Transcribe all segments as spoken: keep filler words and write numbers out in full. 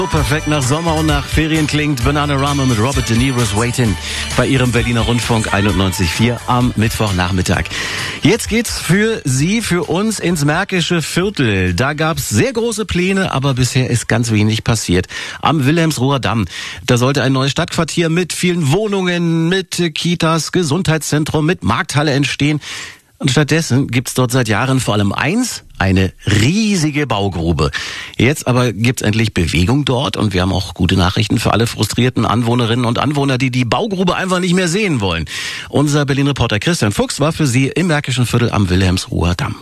So perfekt nach Sommer und nach Ferien klingt Bananarama mit Robert De Niro's Waitin' bei Ihrem Berliner Rundfunk einundneunzig Komma vier am Mittwochnachmittag. Jetzt geht's für Sie, für uns ins Märkische Viertel. Da gab's sehr große Pläne, aber bisher ist ganz wenig passiert. Am Wilhelmsruher Damm, da sollte ein neues Stadtquartier mit vielen Wohnungen, mit Kitas, Gesundheitszentrum, mit Markthalle entstehen. Und stattdessen gibt's dort seit Jahren vor allem eins, eine riesige Baugrube. Jetzt aber gibt's endlich Bewegung dort und wir haben auch gute Nachrichten für alle frustrierten Anwohnerinnen und Anwohner, die die Baugrube einfach nicht mehr sehen wollen. Unser Berlin-Reporter Christian Fuchs war für Sie im Märkischen Viertel am Wilhelmsruher Damm.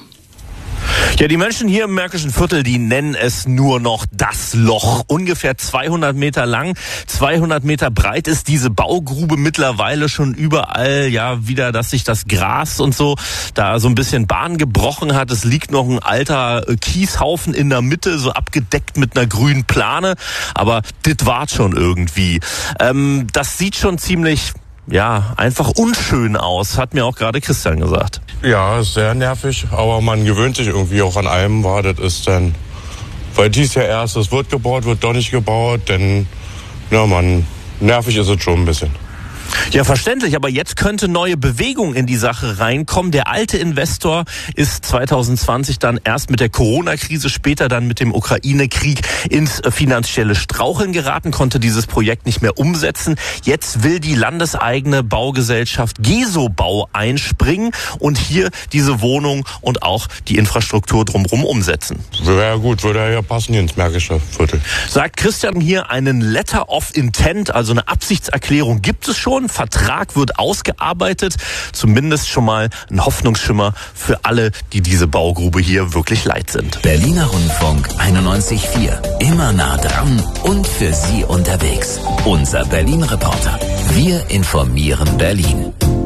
Ja, die Menschen hier im Märkischen Viertel, die nennen es nur noch das Loch. Ungefähr zweihundert Meter lang, zweihundert Meter breit ist diese Baugrube mittlerweile schon überall, ja, wieder, dass sich das Gras und so da so ein bisschen Bahn gebrochen hat. Es liegt noch ein alter Kieshaufen in der Mitte, so abgedeckt mit einer grünen Plane. Aber das war schon irgendwie. Ähm, das sieht schon ziemlich... ja, einfach unschön aus, hat mir auch gerade Christian gesagt. Ja, ist sehr nervig, aber man gewöhnt sich irgendwie auch an allem, war das ist dann, weil dies ja erst, es wird gebaut, wird doch nicht gebaut, denn, ja man, nervig ist es schon ein bisschen. Ja, verständlich, aber jetzt könnte neue Bewegung in die Sache reinkommen. Der alte Investor ist zwanzig zwanzig dann erst mit der Corona-Krise, später dann mit dem Ukraine-Krieg ins finanzielle Straucheln geraten, konnte dieses Projekt nicht mehr umsetzen. Jetzt will die landeseigene Baugesellschaft Gesobau einspringen und hier diese Wohnung und auch die Infrastruktur drumherum umsetzen. Wäre ja gut, würde ja passen hier ins Märkische Viertel. Sagt Christian hier, einen Letter of Intent, also eine Absichtserklärung gibt es schon. Vertrag wird ausgearbeitet, zumindest schon mal ein Hoffnungsschimmer für alle, die diese Baugrube hier wirklich leid sind. Berliner Rundfunk einundneunzig Komma vier, immer nah dran und für Sie unterwegs. Unser Berlin-Reporter. Wir informieren Berlin.